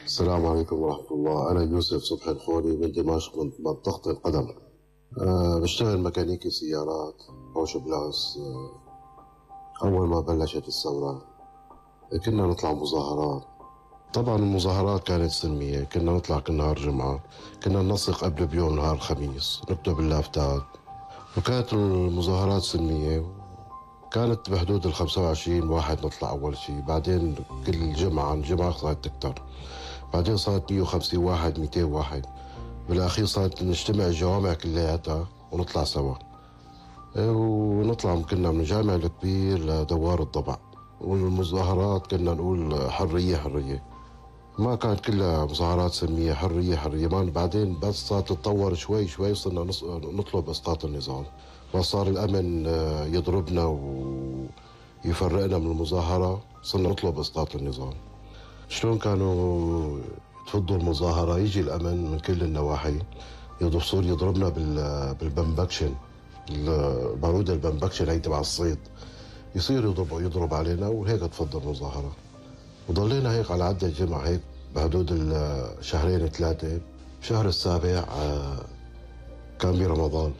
السلام عليكم ورحمة الله. أنا يوسف صبحي الخولي من دمشق من منطقة القدم. بشتغل ميكانيكي سيارات بوش بلاس. أول ما بلشت الثورة كنا نطلع مظاهرات. طبعا المظاهرات كانت سلمية، كنا نطلع كل نهار جمعة، كنا ننسق قبل بيوم نهار الخميس نكتب اللافتات، وكانت المظاهرات سلمية. كانت بحدود 25 واحد نطلع أول شيء، بعدين كل جمعة عن جمعة صارت تكتر، بعدين صارت 150 واحد 200 واحد، بالأخير صارت نجتمع الجوامع كلياتها ونطلع سوا. ونطلع كنا من الجامع الكبير لدوار الضبع، والمظاهرات كنا نقول حرية حرية. ما كانت كلها مظاهرات سلمية، حرية حرية. ما بعدين بس صارت تتطور شوي شوي، صرنا نطلب إسقاط النظام، وصار الأمن يضربنا ويفرقنا من المظاهرة، صرنا نطلب إسقاط النظام. شلون كانوا تفضوا المظاهرة؟ يجي الأمن من كل النواحي يصير يضربنا بالبنبكشن، البارود البنبكشن هي تبع الصيد، يصير يضرب علينا، وهيك تفضل المظاهرة. وضلينا هيك على عدة جمع، هيك بحدود الشهرين ثلاثة. بشهر السابع كان برمضان،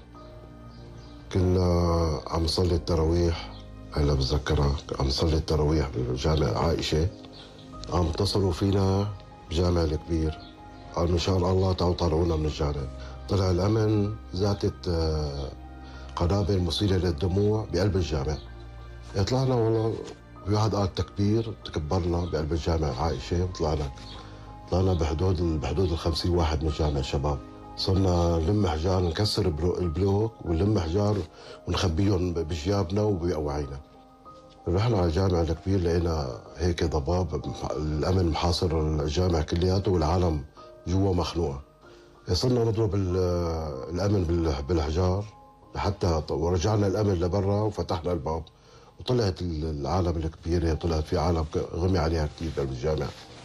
كنا عم نصلي التراويح. هلا بتذكرها، عم نصلي التراويح بجامع عائشة، عم اتصلوا فينا بجامع الكبير، قالوا ان شاء الله تعالوا طلعونا من الجامع. طلع الامن ذاتت قنابل مسيلة للدموع بقلب الجامع. طلعنا والله، في واحد قال تكبير، تكبرنا بقلب الجامع عائشة وطلعنا بحدود 50 واحد من الجامع شباب. صرنا نلم حجار، نكسر البلوك ونلم حجار ونخبيهم بجيابنا وبأوعينا. رحنا على الجامع الكبير، لقينا هيك ضباب، الامن محاصر الجامع كلياته والعالم جوا مخنوقه. صرنا نضرب الامن بالحجار لحتى ورجعنا الامن لبرا وفتحنا الباب، وطلعت العالم الكبيره، طلعت في عالم غمي عليها كثير قلب الجامع.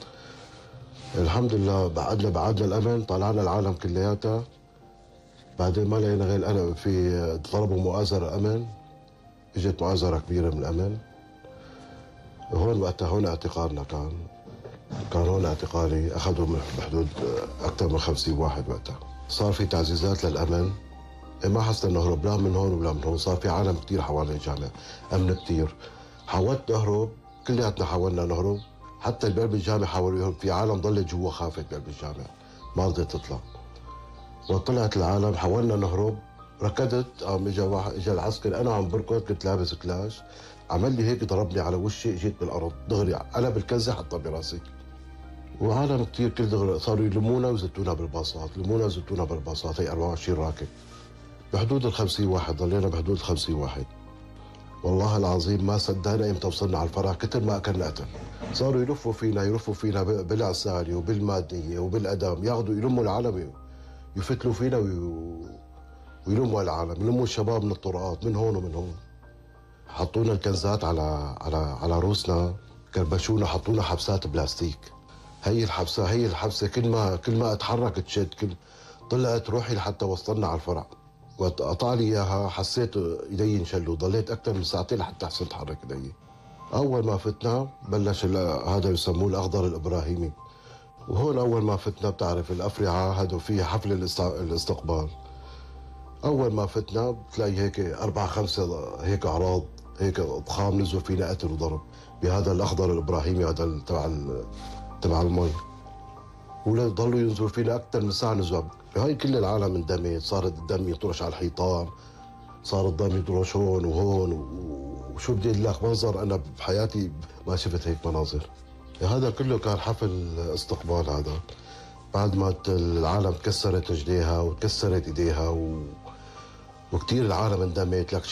الحمد لله بعدنا الامن، طلعنا العالم كلياتها. بعدين ما لقينا غير انا في طلبوا مؤازره الامن، اجت مؤازره كبيره من الامن. هون وقتها هون اعتقالنا كان هون اعتقالي، اخذوا بحدود اكثر من 50 واحد. وقتها صار في تعزيزات للامن، ما حسنا نهرب لا من هون ولا من هون. صار في عالم كثير حوالين الجامع، امن كثير. حاولت نهرب، كلياتنا حاولنا نهرب، حتى بقلب الجامع حاولوا يهرب، في عالم ضلت جوا خافت بقلب الجامع ما رضت تطلع. وطلعت العالم، حاولنا نهرب، ركضت، قام اجى العسكري، انا عم بركض كنت لابس كلاش، عمل لي هيك ضربني على وشي، اجيت بالارض دغري، قلب الكزه حطها براسي. وعالم كثير كل دغري صاروا يلمونا ويزتونا بالباصات، يلمونا ويزتونا بالباصات. هي 24 راكب بحدود ال 50 واحد، ضلينا بحدود ال 50 واحد. والله العظيم ما صدقنا امتى وصلنا على الفرح، كتر ما اكلنا قتل. صاروا يلفوا فينا بالعسالي وبالماديه وبالادم، ياخذوا يلموا العالم، يفتلوا فينا ويلموا العالم، يلموا الشباب من الطرقات من هون ومن هون. حطونا الكنزات على روسنا، كربشونا، حطونا حبسات بلاستيك. هي الحبسه كل ما اتحرك تشد، طلعت روحي لحتى وصلنا على الفرع. وقت قطع لي اياها حسيت ايدي انشلوا، ضليت اكثر من ساعتين لحتى احسن اتحرك ايدي. اول ما فتنا بلش هذا يسموه الاخضر الابراهيمي. وهون اول ما فتنا بتعرف الافرعه هذا فيه حفل الاستقبال. اول ما فتنا بتلاقي هيك 4 5 هيك اعراض، هيك ضخام نزلوا فينا قتل وضرب بهذا الاخضر الابراهيمي، هذا تبع المي. وضلوا ينزلوا فينا اكثر من ساعه نزلوا. هاي كل العالم اندمت، صار الدم يطرش على الحيطان، صار الدم يطرش هون وهون وشو بدي اقول لك، منظر انا بحياتي ما شفت هيك مناظر. هذا كله كان حفل استقبال. هذا بعد ما العالم كسرت رجليها وكسرت ايديها وكثير العالم اندمت لك.